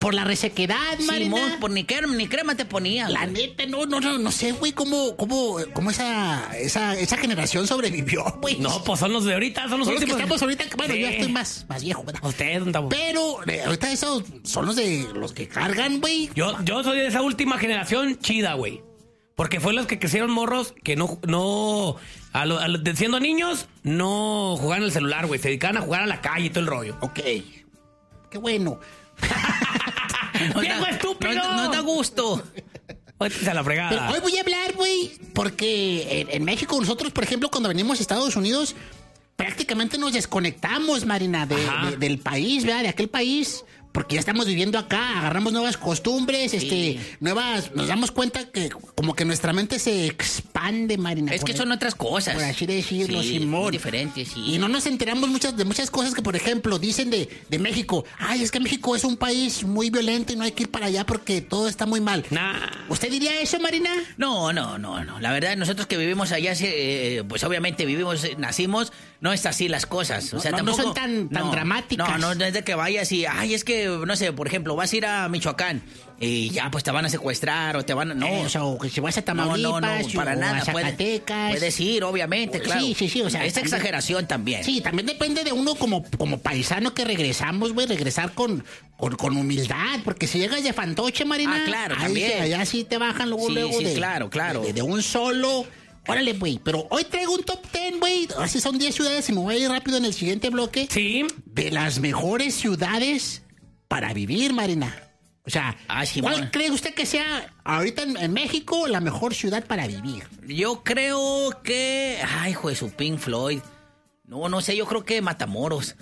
Por la resequedad, Marina. Simón, por ni crema te ponía. La neta, no sé, güey, cómo esa generación sobrevivió, güey. No, pues son los de ahorita, son los Son los que últimos. estamos ahorita, bueno, Sí. yo estoy más viejo, ¿verdad? Usted, don Tabo. Pero ahorita esos son los que cargan, güey. Yo soy de esa última generación chida, güey. Porque fue los que crecieron morros que siendo niños, no jugaban el celular, güey. Se dedicaban a jugar a la calle y todo el rollo. Ok, qué bueno. ¡Viejo estúpido! No da gusto. A la fregada. Pero hoy voy a hablar, güey, porque en México nosotros, por ejemplo, cuando venimos a Estados Unidos, prácticamente nos desconectamos, Marina, del país, ¿verdad? De aquel país, porque ya estamos viviendo acá, agarramos nuevas costumbres, nos damos cuenta que como que nuestra mente se expande, Marina. Es que son otras cosas. Por así decirlo, Sí, Simón. muy diferentes, sí. Y no nos enteramos de muchas cosas que, por ejemplo, dicen de México. Ay, es que México es un país muy violento y no hay que ir para allá porque todo está muy mal. Nah. ¿Usted diría eso, Marina? No. La verdad, nosotros que vivimos allá, pues obviamente nacimos, no es así las cosas. O sea, No tampoco son tan dramáticas. No es de que vayas y, es que, no sé, por ejemplo, vas a ir a Michoacán y ya, pues te van a secuestrar o te van a... No, O que si vas a Tamaulipas para o nada. a Zacatecas. Puedes ir, obviamente, claro. Sí, o sea... Es también, exageración también. Sí, también depende de uno como paisano que regresamos, güey, regresar con humildad, porque si llegas de fantoche, Marina... Claro, ahí también. Allá sí te bajan luego Sí, claro. De un solo... Órale, güey, pero hoy traigo un top 10, güey. Ahora sí son 10 ciudades y me voy a ir rápido en el siguiente bloque. Sí. De las mejores ciudades para vivir, Marina. O sea, ¿cuál cree usted que sea ahorita en México la mejor ciudad para vivir? Yo creo que... hijo de su Pink Floyd. No sé, yo creo que Matamoros.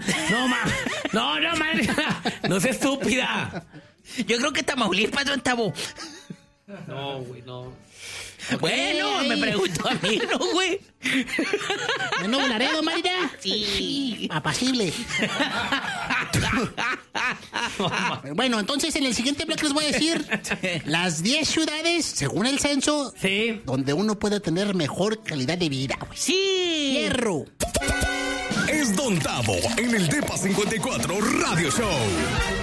Madre. No seas estúpida. Yo creo que Tamaulipas, don Tabo. No, güey, no. Bueno, me preguntó a mí, ¿no, güey? ¿No, Laredo, Marina? Sí. Apacible. Bueno, entonces en el siguiente bloque les voy a decir las 10 ciudades, según el censo, Sí. donde uno puede tener mejor calidad de vida, güey. Sí. Hierro. Es Don Tabo en el Depa 54 Radio Show.